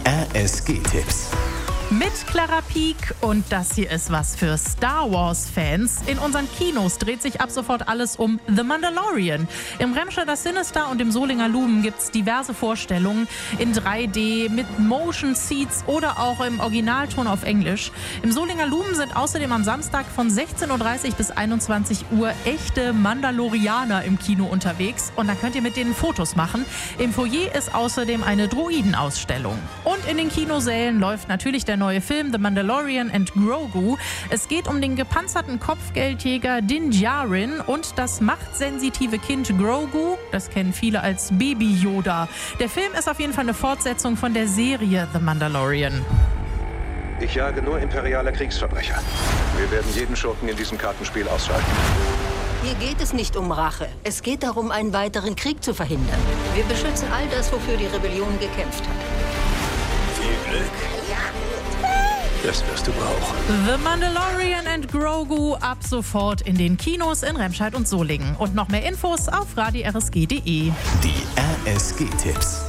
RSG-Tipps. Mit Clara Pieck und das hier ist was für Star Wars-Fans. In unseren Kinos dreht sich ab sofort alles um The Mandalorian. Im Remscheider Sinister und im Solinger Lumen gibt es diverse Vorstellungen in 3D mit Motion Seats oder auch im Originalton auf Englisch. Im Solinger Lumen sind außerdem am Samstag von 16:30 Uhr bis 21 Uhr echte Mandalorianer im Kino unterwegs und da könnt ihr mit denen Fotos machen. Im Foyer ist außerdem eine Droidenausstellung. Und in den Kinosälen läuft natürlich der neue Film The Mandalorian and Grogu. Es geht um den gepanzerten Kopfgeldjäger Din Djarin und das machtsensitive Kind Grogu. Das kennen viele als Baby Yoda. Der Film ist auf jeden Fall eine Fortsetzung von der Serie The Mandalorian. Ich jage nur imperiale Kriegsverbrecher. Wir werden jeden Schurken in diesem Kartenspiel ausschalten. Hier geht es nicht um Rache. Es geht darum, einen weiteren Krieg zu verhindern. Wir beschützen all das, wofür die Rebellion gekämpft hat. Viel Glück. Das wirst du brauchen. The Mandalorian and Grogu ab sofort in den Kinos in Remscheid und Solingen. Und noch mehr Infos auf radio-rsg.de. Die RSG-Tipps.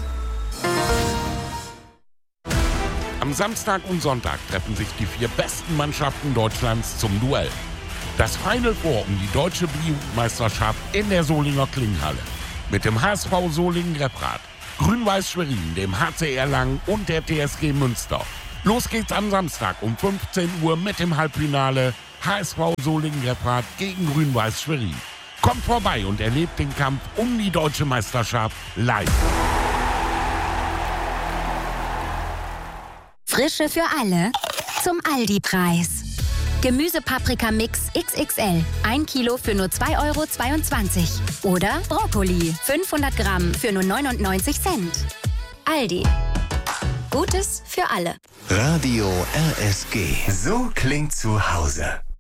Am Samstag und Sonntag treffen sich die 4 besten Mannschaften Deutschlands zum Duell. Das Final Four um die deutsche Biojugendmeisterschaft in der Solinger Klingenhalle. Mit dem HSV Solingen-Repprat, Grün-Weiß Schwerin, dem HC Erlangen und der TSG Münster. Los geht's am Samstag um 15 Uhr mit dem Halbfinale HSV Solingen-Repprat gegen Grün-Weiß Schwerin. Kommt vorbei und erlebt den Kampf um die deutsche Meisterschaft live. Frische für alle zum Aldi-Preis. Gemüsepaprika-Mix XXL, 1 Kilo für nur 2,22 €. Oder Brokkoli, 500 Gramm für nur 99 Cent. Aldi. Gutes für alle. Radio RSG. So klingt zu Hause.